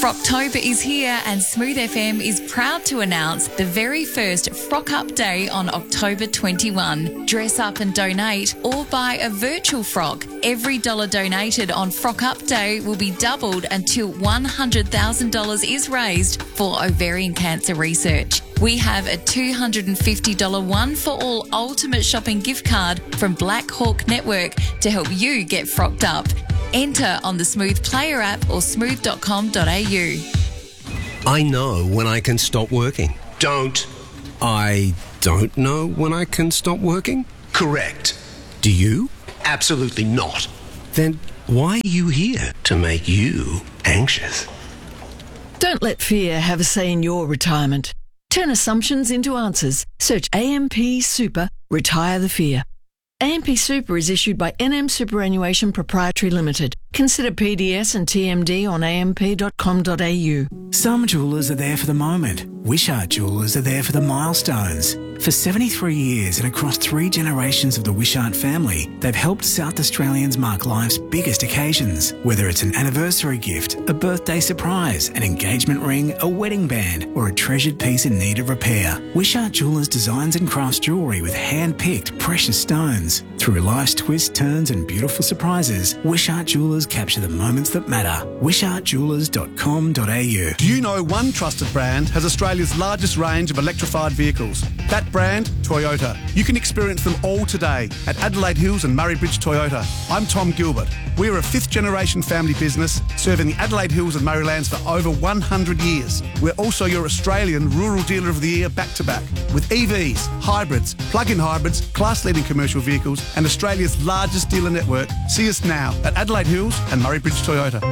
Frocktober is here and Smooth FM is proud to announce the very first Frock Up Day on October 21. Dress up and donate or buy a virtual frock. Every dollar donated on Frock Up Day will be doubled until $100,000 is raised for ovarian cancer research. We have a $250 one for all ultimate shopping gift card from Black Hawk Network to help you get frocked up. Enter on the Smooth Player app or smooth.com.au. I know when I can stop working. Don't. I don't know when I can stop working? Correct. Do you? Absolutely not. Then why are you here? To make you anxious. Don't let fear have a say in your retirement. Turn assumptions into answers. Search AMP Super, Retire the Fear. AMP Super is issued by NM Superannuation Proprietary Limited. Consider PDS and TMD on amp.com.au. Some jewellers are there for the moment. Wishart Jewellers are there for the milestones. For 73 years and across 3 generations of the Wishart family, they've helped South Australians mark life's biggest occasions. Whether it's an anniversary gift, a birthday surprise, an engagement ring, a wedding band, or a treasured piece in need of repair, Wishart Jewellers designs and crafts jewellery with hand-picked precious stones. Through life's twists, turns and beautiful surprises, Wishart Jewellers capture the moments that matter. wishartjewellers.com.au. Do you know one trusted brand has Australia's largest range of electrified vehicles? That brand, Toyota. You can experience them all today at Adelaide Hills and Murray Bridge Toyota. I'm Tom Gilbert. We're a 5th generation family business serving the Adelaide Hills and Murraylands for over 100 years. We're also your Australian Rural Dealer of the Year back-to-back with EVs, hybrids, plug-in hybrids, class-leading commercial vehicles and Australia's largest dealer network. See us now at Adelaide Hills and Murray Bridge Toyota.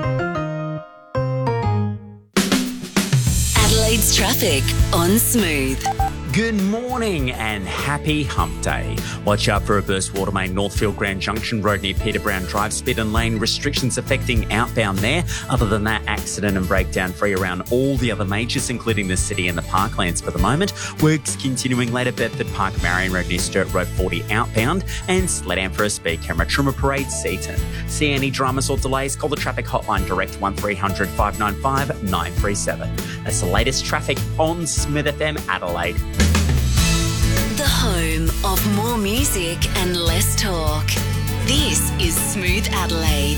Adelaide's traffic on Smooth. Good morning and happy hump day. Watch out for a burst water main Northfield Grand Junction Road near Peter Brown Drive. Speed and lane restrictions affecting outbound there. Other than that, accident and breakdown free around all the other majors, including the city and the parklands for the moment. Works continuing later Bedford Park Marion Road near Sturt Road 40 outbound and Sledam for a speed camera. Trimmer Parade Seaton. See any dramas or delays? Call the traffic hotline direct 1300 595 937. That's the latest traffic on Smooth FM Adelaide. The home of more music and less talk. This is Smooth Adelaide.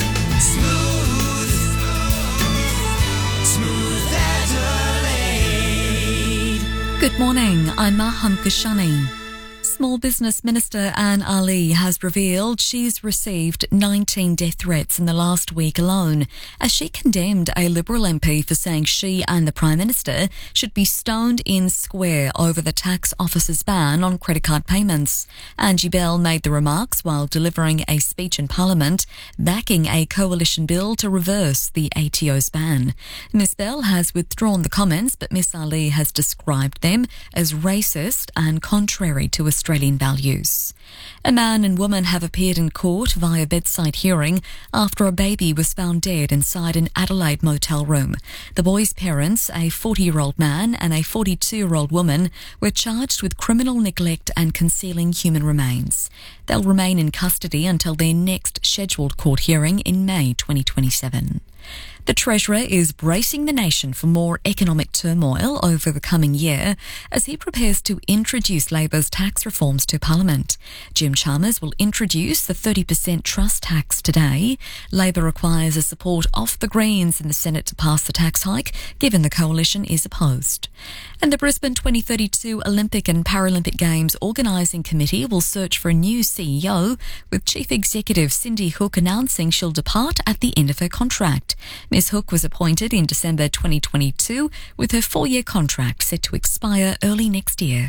Smooth Adelaide. Good morning, I'm Maham Kashani. Small Business Minister Anne Ali has revealed she's received 19 death threats in the last week alone, as she condemned a Liberal MP for saying she and the Prime Minister should be stoned in square over the tax office's ban on credit card payments. Angie Bell made the remarks while delivering a speech in Parliament, backing a coalition bill to reverse the ATO's ban. Ms Bell has withdrawn the comments, but Ms Ali has described them as racist and contrary to Australian values. A man and woman have appeared in court via bedside hearing after a baby was found dead inside an Adelaide motel room. The boy's parents, a 40-year-old man and a 42-year-old woman, were charged with criminal neglect and concealing human remains. They'll remain in custody until their next scheduled court hearing in May 2027. The Treasurer is bracing the nation for more economic turmoil over the coming year as he prepares to introduce Labor's tax reforms to Parliament. Jim Chalmers will introduce the 30% trust tax today. Labor requires a support of the Greens in the Senate to pass the tax hike, given the coalition is opposed. And the Brisbane 2032 Olympic and Paralympic Games Organising Committee will search for a new CEO, with Chief Executive Cindy Hook announcing she'll depart at the end of her contract. Ms Hook was appointed in December 2022, with her 4-year contract set to expire early next year.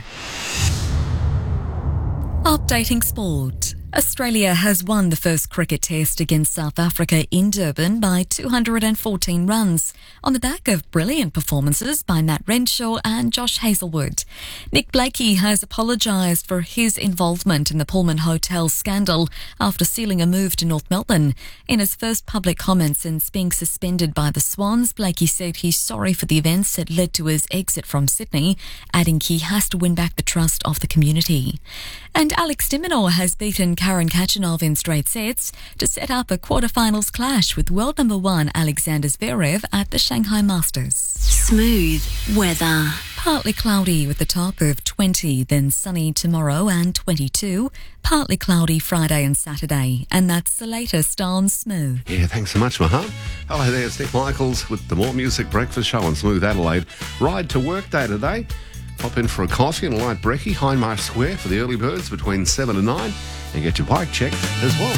Updating sport. Australia has won the first cricket test against South Africa in Durban by 214 runs on the back of brilliant performances by Matt Renshaw and Josh Hazlewood. Nick Blakey has apologised for his involvement in the Pullman Hotel scandal after sealing a move to North Melbourne. In his first public comment since being suspended by the Swans, Blakey said he's sorry for the events that led to his exit from Sydney, adding he has to win back the trust of the community. And Alex de Minaur has beaten Karen Khachanov in straight sets to set up a quarterfinals clash with world number 1 Alexander Zverev at the Shanghai Masters. Smooth weather. Partly cloudy with a top of 20, then sunny tomorrow and 22. Partly cloudy Friday and Saturday. And that's the latest on Smooth. Yeah, thanks so much, Mahan. Hello there, it's Nick Michaels with the More Music Breakfast Show on Smooth Adelaide. Ride to work day today. Pop in for a coffee and a light brekkie, Hindmarsh Square for the early birds between 7 and 9. And get your bike checked as well.